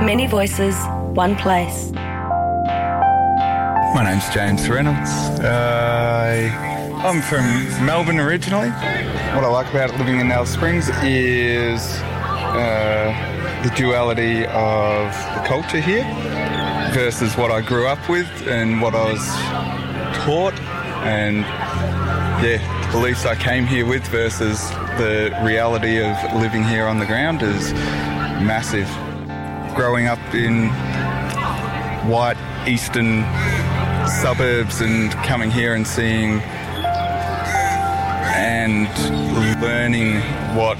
Many voices, one place. My name's James Reynolds. I'm from Melbourne originally. What I like about living in Alice Springs is the duality of the culture here versus what I grew up with and what I was taught, and the beliefs I came here with versus the reality of living here on the ground is massive. Growing up in white eastern suburbs and coming here and seeing and learning what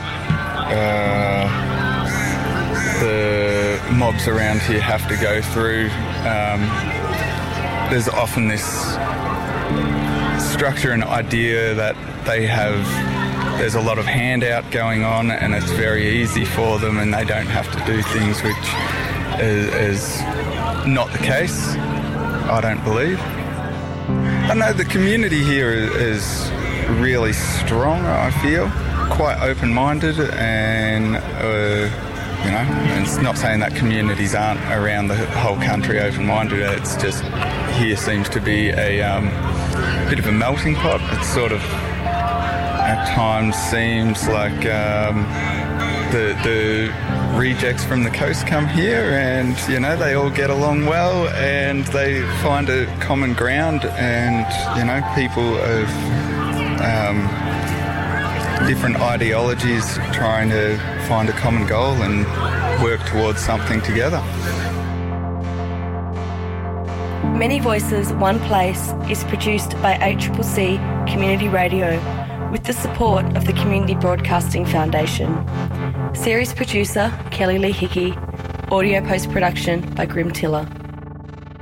the mobs around here have to go through. There's often this structure and idea that they have, there's a lot of handout going on and it's very easy for them and they don't have to do things, which is not the case, I don't believe. I know the community here is really strong, I feel, quite open-minded, and it's not saying that communities aren't around the whole country open-minded, it's just here seems to be a bit of a melting pot. It sort of at times seems like the rejects from the coast come here and, they all get along well and they find a common ground, and, people of different ideologies trying to find a common goal and work towards something together. Many Voices, One Place is produced by ACCC Community Radio with the support of the Community Broadcasting Foundation. Series producer Kelly Lee Hickey. Audio post-production by Grim Tiller.